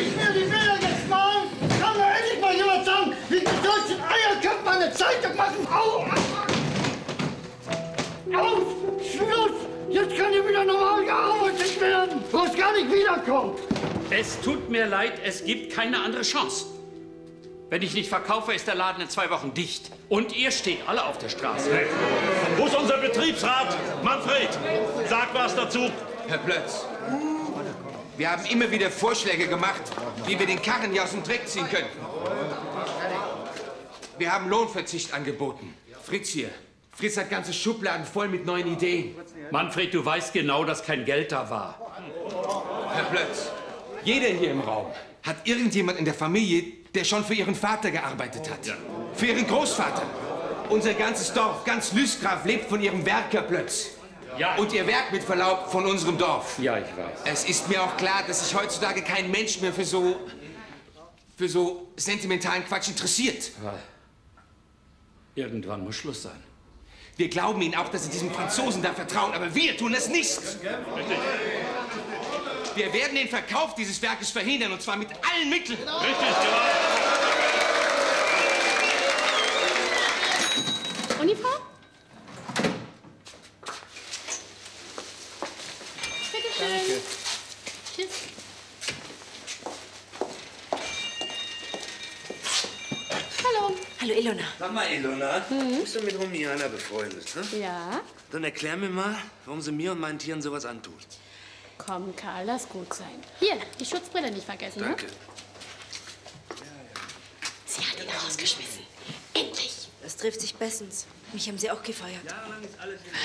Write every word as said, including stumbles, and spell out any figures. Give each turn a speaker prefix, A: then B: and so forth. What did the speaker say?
A: ich mir die Bilder jetzt malen? Kann mir endlich mal jemand sagen, wie die deutschen Eierköpfe eine Zeitung machen? Au! Aus! Schluss! Jetzt kann hier wieder normal gearbeitet werden! Du musst gar nicht wiederkommen!
B: Es tut mir leid, es gibt keine andere Chance. Wenn ich nicht verkaufe, ist der Laden in zwei Wochen dicht. Und ihr steht alle auf der Straße.
C: Hey. Wo ist unser Betriebsrat? Manfred, sag was dazu.
D: Herr Plötz, wir haben immer wieder Vorschläge gemacht, wie wir den Karren hier aus dem Dreck ziehen können. Wir haben Lohnverzicht angeboten. Fritz hier. Fritz hat ganze Schubladen voll mit neuen Ideen.
B: Manfred, du weißt genau, dass kein Geld da war.
D: Herr Plötz, jeder hier im Raum hat irgendjemand in der Familie, der schon für ihren Vater gearbeitet hat. Ja. Für ihren Großvater. Unser ganzes Dorf, ganz Lüstgraf, lebt von ihrem Werk, Herr Plötz. Ja. Und ihr Werk, mit Verlaub, von unserem Dorf.
B: Ja, ich weiß.
D: Es ist mir auch klar, dass sich heutzutage kein Mensch mehr für so... für so sentimentalen Quatsch interessiert.
B: Ja. Irgendwann muss Schluss sein.
D: Wir glauben Ihnen auch, dass Sie diesem Franzosen da vertrauen, aber wir tun es nicht.
C: Richtig.
D: Wir werden den Verkauf dieses Werkes verhindern, und zwar mit allen Mitteln.
C: Genau. Richtig, genau.
E: Uniform? Bitte schön. Danke. Tschüss. Hallo.
F: Hallo, Ilona.
G: Sag mal, Ilona,
E: Mhm.
G: du bist doch mit Romiana befreundet, ne?
E: Ja?
G: Dann erklär mir mal, warum sie mir und meinen Tieren sowas antut.
E: Komm, Karl, lass gut sein. Hier, die Schutzbrille nicht vergessen,
G: Danke.
E: ne? Sie hat ihn rausgeschmissen. Endlich.
F: Das trifft sich bestens. Mich haben sie auch gefeiert.
G: Jahrelang ist alles